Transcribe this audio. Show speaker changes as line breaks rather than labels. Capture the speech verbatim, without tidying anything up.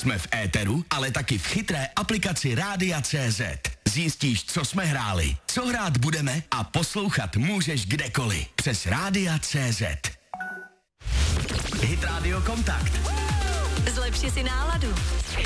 Jsme v éteru, ale taky v chytré aplikaci Rádia tečka cé zet. Zjistíš, co jsme hráli, co hrát budeme a poslouchat můžeš kdekoliv. Přes Rádia tečka cé zet. Hit Radio Kontakt.
Zlepši si náladu.